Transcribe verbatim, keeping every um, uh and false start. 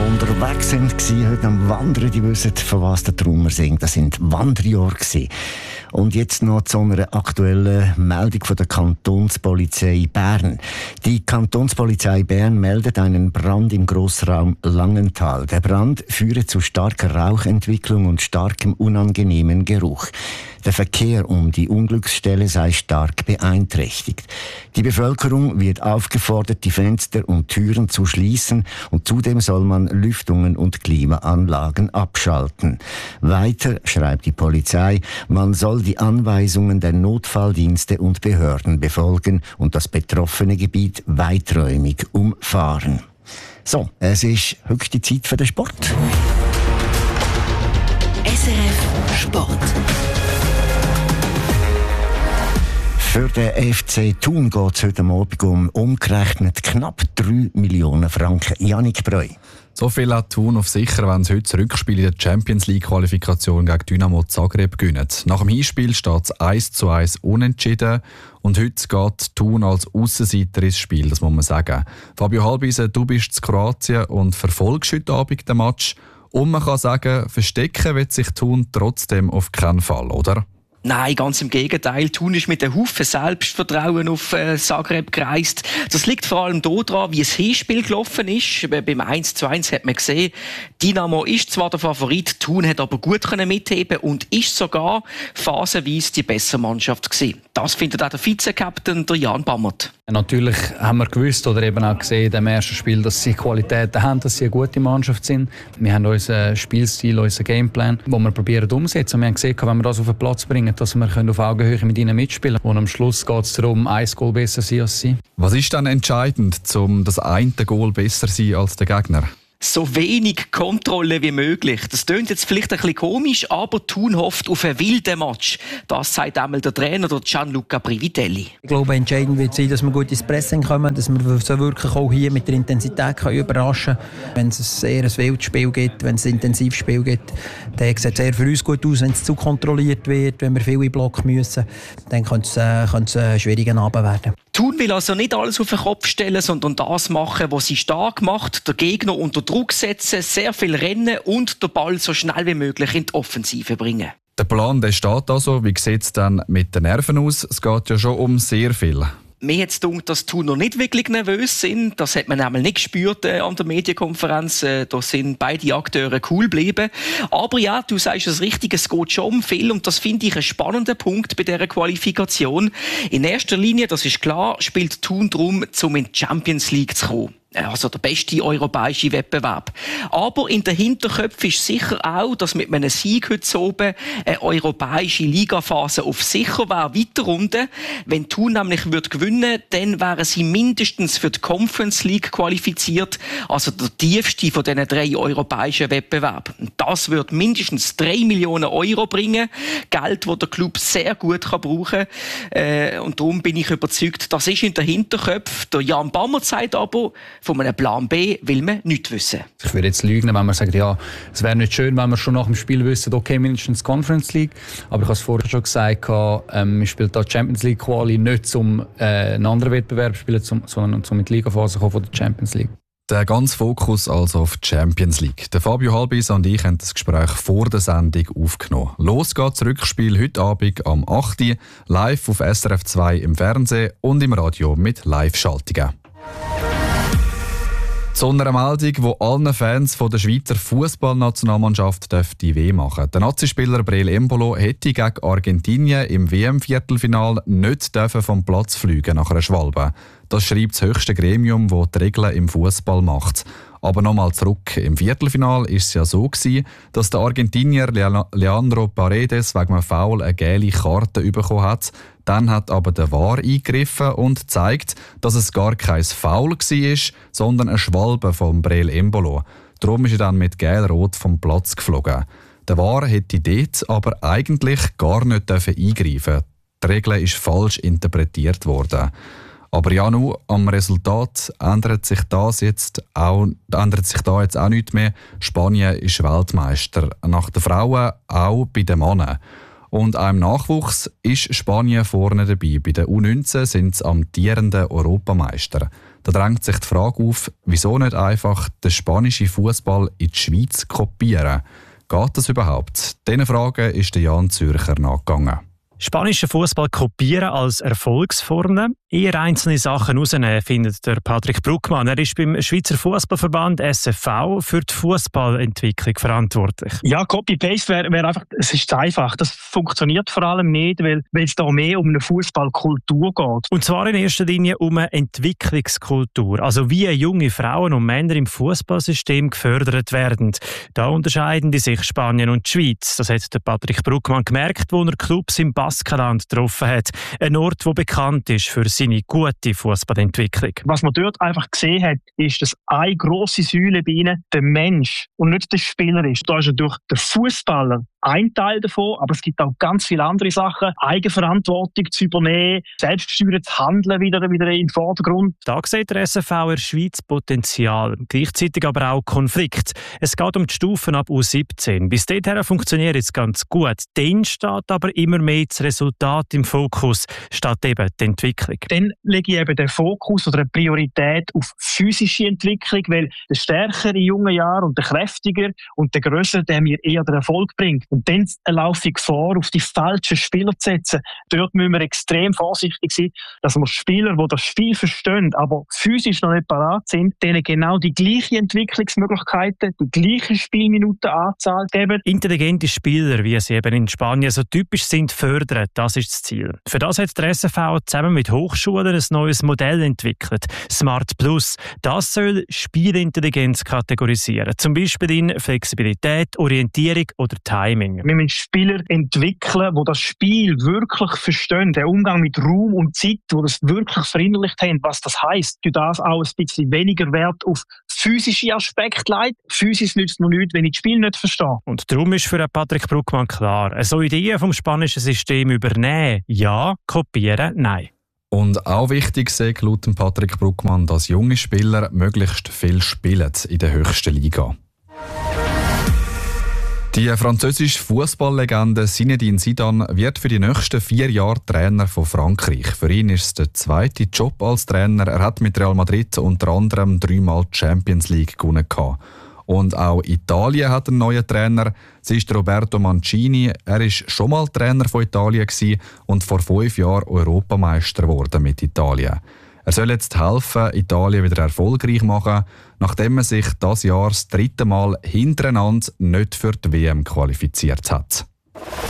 unterwegs waren, heute am Wandern, die wissen, von was der Trummer singt. Das sind Wanderjahre gewesen. Und jetzt noch zu einer aktuellen Meldung von der Kantonspolizei Bern. Die Kantonspolizei Bern meldet einen Brand im Grossraum Langenthal. Der Brand führe zu starker Rauchentwicklung und starkem unangenehmen Geruch. Der Verkehr um die Unglücksstelle sei stark beeinträchtigt. Die Bevölkerung wird aufgefordert, die Fenster und Türen zu schließen, und zudem soll man Lüftungen und Klimaanlagen abschalten. Weiter schreibt die Polizei, man soll die Anweisungen der Notfalldienste und Behörden befolgen und das betroffene Gebiet weiträumig umfahren. So, es ist höchste Zeit für den Sport. S R F Sport. Für den F C Thun geht es heute Abend um umgerechnet knapp drei Millionen Franken. Jannik Breu. So viel hat Thun auf sicher, wenn sie heute das Rückspiel in der Champions League-Qualifikation gegen Dynamo Zagreb gewinnen. Nach dem Hinspiel steht es eins zu eins unentschieden. Und heute geht Thun als Aussenseiter ins Spiel, das muss man sagen. Fabio Halbisen, du bist in Kroatien und verfolgst heute Abend den Match. Und man kann sagen, verstecken wird sich Thun trotzdem auf keinen Fall, oder? Nein, ganz im Gegenteil. Thun ist mit einem Haufen Selbstvertrauen auf äh, Zagreb gereist. Das liegt vor allem daran, wie das Hinspiel gelaufen ist. Beim eins zu eins hat man gesehen, Dynamo ist zwar der Favorit, Thun hat aber gut können mitheben und ist sogar phasenweise die bessere Mannschaft gewesen. Das findet auch der Vize-Captain, der Jan Bammert. Natürlich haben wir gewusst oder eben auch gesehen im ersten Spiel, dass sie Qualitäten haben, dass sie eine gute Mannschaft sind. Wir haben unseren Spielstil, unseren Gameplan, den wir probieren umzusetzen. Und wir haben gesehen, wenn wir das auf den Platz bringen, dass wir auf Augenhöhe mit ihnen mitspielen können. Und am Schluss geht es darum, ein Goal besser sein als sie. Was ist dann entscheidend, um das eine Goal besser zu sein als der Gegner? So wenig Kontrolle wie möglich. Das klingt jetzt vielleicht ein bisschen komisch, aber Thun hofft auf einen wilden Match. Das sagt einmal der Trainer, der Gianluca Privitelli. Ich glaube, entscheidend wird sein, dass wir gut ins Pressing kommen, dass wir so wirklich auch hier mit der Intensität können überraschen können. Wenn es eher ein wildes Spiel gibt, wenn es ein intensives Spiel gibt, dann sieht es eher für uns gut aus. Wenn es zu kontrolliert wird, wenn wir viel in Block müssen, dann könnte es, äh, könnte es ein schwieriger Abend werden. Thun will also nicht alles auf den Kopf stellen, sondern das machen, was sie stark macht, den Gegner unter Druck setzen, sehr viel rennen und den Ball so schnell wie möglich in die Offensive bringen. Der Plan, der steht also. Wie sieht es dann mit den Nerven aus? Es geht ja schon um sehr viel. Mir hat es gedacht, dass Thun noch nicht wirklich nervös sind. Das hat man nämlich nicht gespürt äh, an der Medienkonferenz. Äh, da sind beide Akteure cool geblieben. Aber ja, du sagst es richtig, es geht schon um viel. Und das finde ich einen spannenden Punkt bei dieser Qualifikation. In erster Linie, das ist klar, spielt Thun darum, um in die Champions League zu kommen. Also der beste europäische Wettbewerb. Aber in den Hinterköpfen ist sicher auch, dass mit einem Sieg heute oben eine europäische Ligaphase auf sicher wäre, weiter runter. Wenn Thun nämlich würde gewinnen, dann wären sie mindestens für die Conference League qualifiziert, also der tiefste von diesen drei europäischen Wettbewerben. Und das würde mindestens drei Millionen Euro bringen, Geld, das der Club sehr gut kann brauchen kann. Und darum bin ich überzeugt, das ist in den Hinterköpfen. Der Jan Bammert sagt aber, von einem Plan B will man nichts wissen. Ich würde jetzt lügen, wenn man sagt, ja, es wäre nicht schön, wenn wir schon nach dem Spiel wissen, okay, mindestens Conference League. Aber ich habe es vorher schon gesagt, ähm, wir spielen da Champions League Quali nicht um äh, einen anderen Wettbewerb zu spielen, sondern um in die Ligaphase zu kommen von der Champions League. Der ganze Fokus also auf die Champions League. Der Fabio Halbisen und ich haben das Gespräch vor der Sendung aufgenommen. Los geht's, Rückspiel heute Abend am acht Uhr, live auf S R F zwei im Fernsehen und im Radio mit Live-Schaltungen. Zu einer Meldung, die allen Fans von der Schweizer Fußballnationalmannschaft weh machen. Der Nazispieler Breel Embolo hätte gegen Argentinien im W M-Viertelfinal nicht vom Platz fliegen nach einer Schwalbe. Das schreibt das höchste Gremium, das die Regeln im Fußball macht. Aber nochmal zurück. Im Viertelfinal war es ja so gewesen, dass der Argentinier Leandro Paredes wegen einem Foul eine gelbe Karte bekommen hat. Dann hat aber der V A R eingegriffen und gezeigt, dass es gar kein Foul war, sondern eine Schwalbe von Breel Embolo. Darum ist er dann mit gelb-rot vom Platz geflogen. Der V A R hätte dort aber eigentlich gar nicht eingreifen. Die Regel ist falsch interpretiert worden. Aber ja, nur am Resultat ändert sich das jetzt auch, ändert sich da jetzt auch nichts mehr. Spanien ist Weltmeister. Nach den Frauen auch bei den Männern. Und auch im Nachwuchs ist Spanien vorne dabei. Bei den U neunzehn sind sie amtierende Europameister. Da drängt sich die Frage auf, wieso nicht einfach den spanischen Fußball in die Schweiz kopieren? Geht das überhaupt? Diesen Fragen ist der Jan Zürcher nachgegangen. Spanischen Fußball kopieren als Erfolgsformel, eher einzelne Sachen rausnehmen, findet der Patrick Bruckmann. Er ist beim Schweizer Fußballverband S F V für die Fußballentwicklung verantwortlich. Ja, Copy-Paste wäre wär einfach, es ist zu einfach. Das funktioniert vor allem nicht, weil es da mehr um eine Fußballkultur geht. Und zwar in erster Linie um eine Entwicklungskultur, also wie junge Frauen und Männer im Fußballsystem gefördert werden. Da unterscheiden die sich Spanien und die Schweiz. Das hat der Patrick Bruckmann gemerkt, wo er Clubs im Baskenland getroffen hat. Ein Ort, der bekannt ist für seine gute Fußballentwicklung. Was man dort einfach gesehen hat, ist, dass eine grosse Säule bei ihnen der Mensch und nicht der Spieler ist. Da ist natürlich der Fußballer ein Teil davon, aber es gibt auch ganz viele andere Sachen. Eigenverantwortung zu übernehmen, selbstgesteuertes Handeln wieder, wieder in den Vordergrund. Da sieht der S F V in der Schweiz Potenzial, gleichzeitig aber auch Konflikt. Es geht um die Stufen ab U siebzehn. Bis dahin funktioniert es ganz gut. Dann steht aber immer mehr das Resultat im Fokus, statt eben die Entwicklung. Dann lege ich eben den Fokus oder eine Priorität auf physische Entwicklung, weil der Stärkere in jungen Jahren und der Kräftiger und der Größere, der mir eher den Erfolg bringt. Und dann laufe ich vor, auf die falschen Spieler zu setzen. Dort müssen wir extrem vorsichtig sein, dass wir Spieler, die das Spiel verstehen, aber physisch noch nicht parat sind, denen genau die gleichen Entwicklungsmöglichkeiten, die gleiche Spielminutenanzahl geben. Intelligente Spieler, wie sie eben in Spanien so typisch sind, fördern, das ist das Ziel. Für das hat der S F V zusammen mit Hochschulen ein neues Modell entwickelt, Smart Plus. Das soll Spielintelligenz kategorisieren, zum Beispiel in Flexibilität, Orientierung oder Timing. Wir müssen Spieler entwickeln, die das Spiel wirklich verstehen, den Umgang mit Raum und Zeit, die das wirklich verinnerlicht haben, was das heisst. Durch das auch ein bisschen weniger Wert auf physische Aspekte legt. Physisch nützt mir nichts, wenn ich das Spiel nicht verstehe. Und darum ist für Patrick Bruckmann klar, so Ideen vom spanischen System übernehmen, ja, kopieren, nein. Und auch wichtig ist laut Patrick Bruckmann, dass junge Spieler möglichst viel spielen in der höchsten Liga. Die französische Fußballlegende Zinedine Zidane wird für die nächsten vier Jahre Trainer von Frankreich. Für ihn ist es der zweite Job als Trainer. Er hat mit Real Madrid unter anderem dreimal die Champions League gewonnen. Und auch Italien hat einen neuen Trainer. Es ist Roberto Mancini. Er war schon mal Trainer von Italien und vor fünf Jahren Europameister geworden mit Italien. Er soll jetzt helfen, Italien wieder erfolgreich machen, nachdem er sich dieses Jahr das dritte Mal hintereinander nicht für die W M qualifiziert hat.